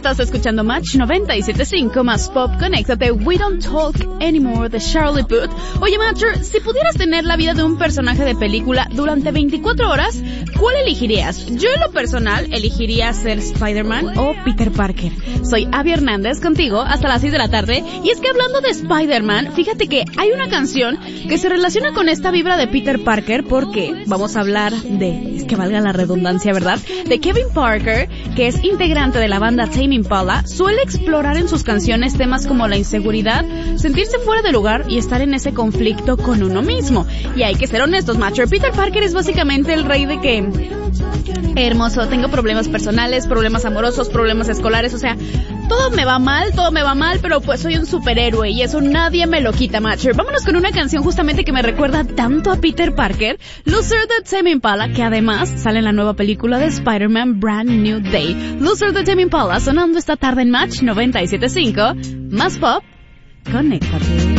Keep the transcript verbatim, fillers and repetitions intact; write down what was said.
Estás escuchando Match noventa y siete punto cinco más Pop. Conéctate. We Don't Talk Anymore de Charlie Puth. Oye, Matcher, si pudieras tener la vida de un personaje de película durante veinticuatro horas, ¿cuál elegirías? Yo en lo personal elegiría ser Spider-Man o Peter Parker. Soy Abby Hernández contigo hasta las seis de la tarde. Y es que hablando de Spider-Man, fíjate que hay una canción que se relaciona con esta vibra de Peter Parker porque vamos a hablar de, es que valga la redundancia, ¿verdad? De Kevin Parker, que es integrante de la banda Tame Impala. Suele explorar en sus canciones temas como la inseguridad, sentirse fuera de lugar y estar en ese conflicto con uno mismo. Y hay que ser honestos, macho. Peter Parker es básicamente el rey de que... hermoso, tengo problemas personales, problemas amorosos, problemas escolares, o sea, todo me va mal, todo me va mal, pero pues soy un superhéroe y eso nadie me lo quita, Matcher. Vámonos con una canción justamente que me recuerda tanto a Peter Parker, Loser de Tame Impala, que además sale en la nueva película de Spider-Man Brand New Day. Loser de Tame Impala sonando esta tarde en Match noventa y siete punto cinco, más Pop, conéctate.